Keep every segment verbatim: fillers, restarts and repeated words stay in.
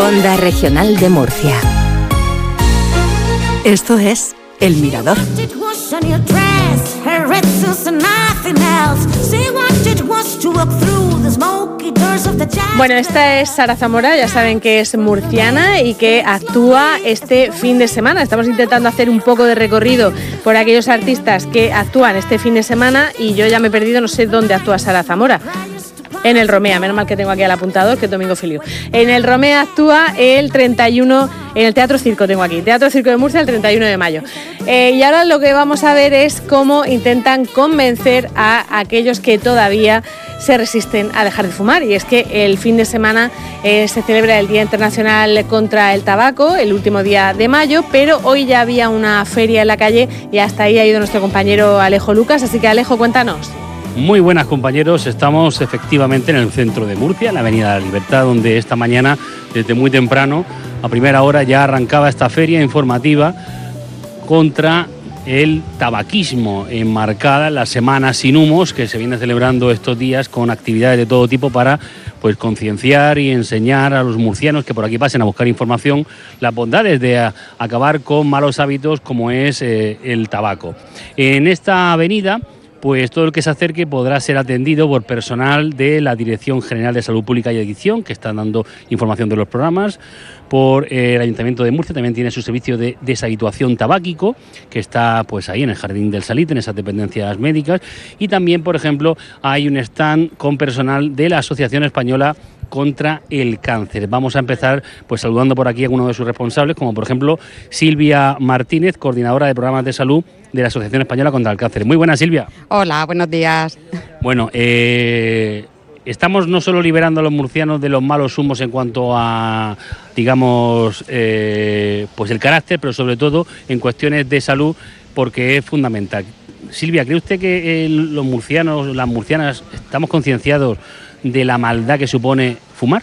Onda Regional de Murcia. Esto es El Mirador. Bueno, esta es Sara Zamora, ya saben que es murciana y que actúa este fin de semana. Estamos intentando hacer un poco de recorrido por aquellos artistas que actúan este fin de semana y yo ya me he perdido, no sé dónde actúa Sara Zamora. En el Romea, menos mal que tengo aquí al apuntador, que es Domingo Filiu. En el Romea actúa el treinta y uno, en el Teatro Circo tengo aquí, Teatro Circo de Murcia el treinta y uno de mayo. Eh, y ahora lo que vamos a ver es cómo intentan convencer a aquellos que todavía se resisten a dejar de fumar. Y es que el fin de semana eh, se celebra el Día Internacional contra el Tabaco, el último día de mayo, pero hoy ya había una feria en la calle y hasta ahí ha ido nuestro compañero Alejo Lucas. Así que Alejo, cuéntanos. Muy buenas, compañeros, estamos efectivamente en el centro de Murcia, en la Avenida de la Libertad, donde esta mañana, desde muy temprano, a primera hora ya arrancaba esta feria informativa contra el tabaquismo, enmarcada en la Semana Sin Humos, que se viene celebrando estos días con actividades de todo tipo para pues concienciar y enseñar a los murcianos que por aquí pasen a buscar información las bondades de a, acabar con malos hábitos como es eh, el tabaco. En esta avenida, pues todo el que se acerque podrá ser atendido por personal de la Dirección General de Salud Pública y Adicción, que están dando información de los programas, por eh, el Ayuntamiento de Murcia, también tiene su servicio de deshabituación tabáquico, que está pues ahí en el Jardín del Salite, en esas dependencias médicas, y también, por ejemplo, hay un stand con personal de la Asociación Española contra el Cáncer. Vamos a empezar pues saludando por aquí a uno de sus responsables, como por ejemplo Silvia Martínez, coordinadora de programas de salud de la Asociación Española contra el Cáncer. Muy buenas, Silvia. Hola, buenos días. Bueno, eh, estamos no solo liberando a los murcianos de los malos humos en cuanto a, digamos, eh, pues el carácter, pero sobre todo en cuestiones de salud, porque es fundamental. Silvia, ¿cree usted que eh, los murcianos, las murcianas, estamos concienciados de la maldad que supone fumar?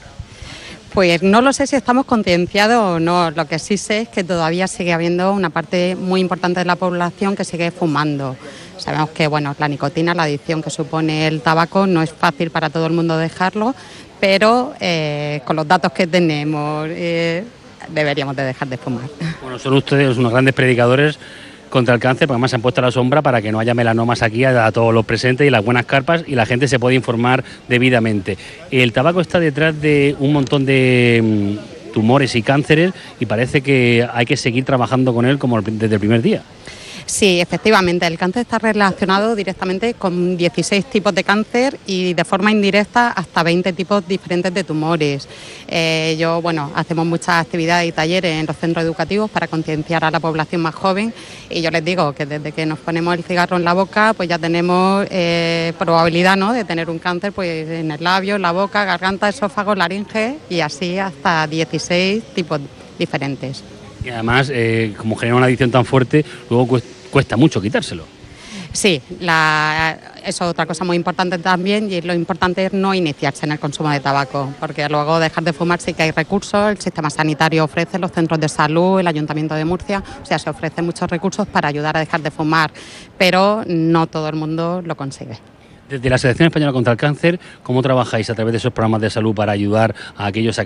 Pues no lo sé si estamos concienciados o no. Lo que sí sé es que todavía sigue habiendo una parte muy importante de la población que sigue fumando. Sabemos que bueno, la nicotina, la adicción que supone el tabaco, no es fácil para todo el mundo dejarlo, pero eh, con los datos que tenemos eh, deberíamos de dejar de fumar. Bueno, son ustedes unos grandes predicadores contra el cáncer, porque además se han puesto a la sombra para que no haya melanomas aquí a, a todos los presentes y las buenas carpas y la gente se puede informar debidamente. El tabaco está detrás de un montón de mm, tumores y cánceres y parece que hay que seguir trabajando con él como desde el primer día. Sí, efectivamente, el cáncer está relacionado directamente con dieciséis tipos de cáncer y de forma indirecta hasta veinte tipos diferentes de tumores. Eh, yo, bueno, hacemos muchas actividades y talleres en los centros educativos para concienciar a la población más joven y yo les digo que desde que nos ponemos el cigarro en la boca, pues ya tenemos eh, probabilidad, ¿no?, de tener un cáncer pues en el labio, en la boca, garganta, esófago, laringe y así hasta dieciséis tipos diferentes. Y además, eh, como genera una adicción tan fuerte, luego cuesta mucho quitárselo. Sí, la, eso es otra cosa muy importante también y lo importante es no iniciarse en el consumo de tabaco, porque luego dejar de fumar sí que hay recursos, el sistema sanitario ofrece, los centros de salud, el Ayuntamiento de Murcia, o sea, se ofrecen muchos recursos para ayudar a dejar de fumar, pero no todo el mundo lo consigue. Desde la Asociación Española contra el Cáncer, ¿cómo trabajáis a través de esos programas de salud para ayudar a aquellos a